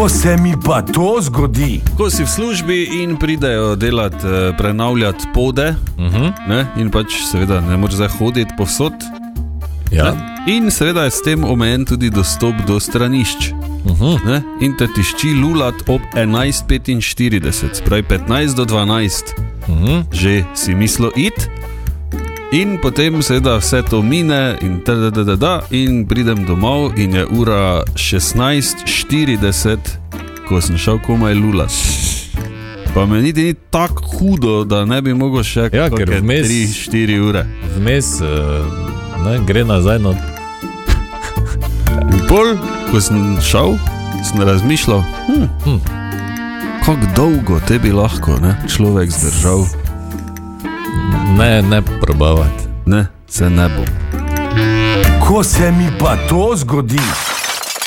Ko se mi pa to zgodi? Ko si v službi in pridejo delati, prenavljati pode, ne? In pač seveda ne moreš zdaj hoditi povsod. Ja. In seveda je s tem omejen tudi dostop do stranišč. Ne? In te tišči lulat ob 11:45, spravi 15 do 12. Že si mislil iti. In potem seveda vse to mine in in pridem domov in je ura 16:40, ko sem šel komaj lulat. Pa me niti ni tako hudo, da ne bi mogel še Ja, ker vmes 3-4 ure. Vmes gre nazaj no. In pol, ko sem šel, sem razmišljal, kako dolgo te bi lahko človek zdržal. Ne probavati. Ne, se ne bom. Ko se mi pa to zgodi?